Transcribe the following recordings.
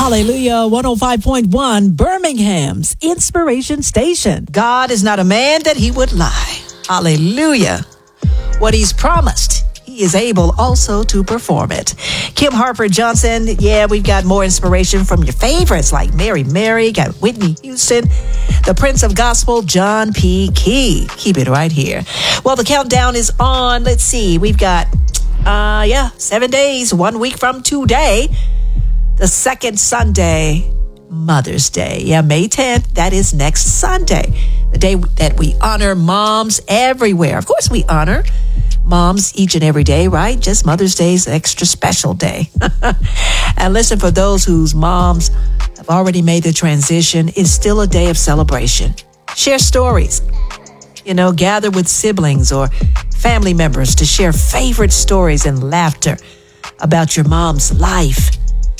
Hallelujah, 105.1, Birmingham's Inspiration Station. God is not a man that he would lie. Hallelujah. What he's promised, he is able also to perform it. Kim Harper Johnson, we've got more inspiration from your favorites like Mary, got Whitney Houston, the Prince of Gospel, John P. Key. Keep it right here. Well, the countdown is on. Let's see. We've got, 7 days, 1 week from today. The second Sunday, Mother's Day. May 10th, that is next Sunday. The day that we honor moms everywhere. Of course, we honor moms each and every day, right? Just Mother's Day is an extra special day. And listen, for those whose moms have already made the transition, it's still a day of celebration. Share stories. Gather with siblings or family members to share favorite stories and laughter about your mom's life.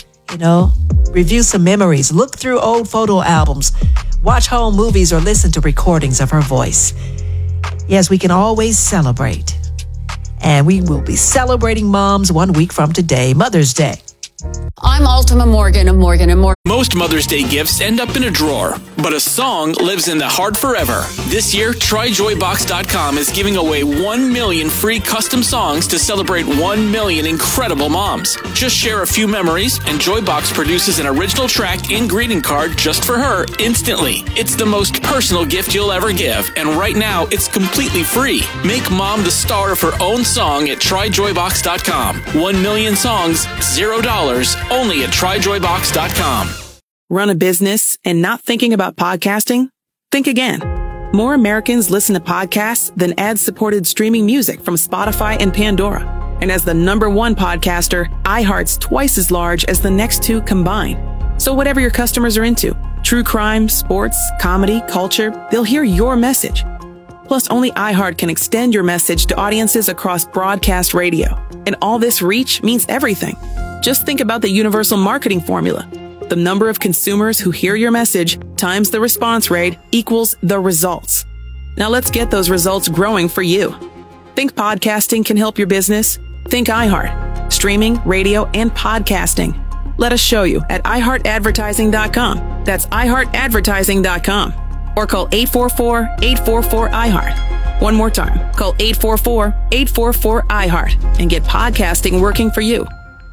Review some memories, look through old photo albums, watch home movies, or listen to recordings of her voice. Yes, we can always celebrate. And we will be celebrating moms 1 week from today, Mother's Day. I'm Ultima Morgan of Morgan & Morgan. Most Mother's Day gifts end up in a drawer, but a song lives in the heart forever. This year, TryJoyBox.com is giving away 1 million free custom songs to celebrate 1 million incredible moms. Just share a few memories, and Joybox produces an original track and greeting card just for her instantly. It's the most personal gift you'll ever give, and right now, it's completely free. Make mom the star of her own song at TryJoyBox.com. 1 million songs, $0, only at TryJoyBox.com. Run a business and not thinking about podcasting? Think again. More Americans listen to podcasts than ad-supported streaming music from Spotify and Pandora. And as the #1 podcaster, iHeart's twice as large as the next two combined. So whatever your customers are into, true crime, sports, comedy, culture, they'll hear your message. Plus, only iHeart can extend your message to audiences across broadcast radio. And all this reach means everything. Just think about the universal marketing formula. The number of consumers who hear your message times the response rate equals the results. Now let's get those results growing for you. Think podcasting can help your business? Think iHeart. Streaming, radio, and podcasting. Let us show you at iHeartAdvertising.com. That's iHeartAdvertising.com. Or call 844-844-iHeart. One more time. Call 844-844-iHeart and get podcasting working for you.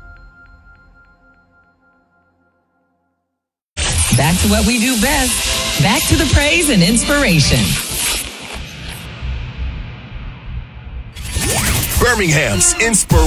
Back to what we do best. Back to the praise and inspiration. Birmingham's Inspiration.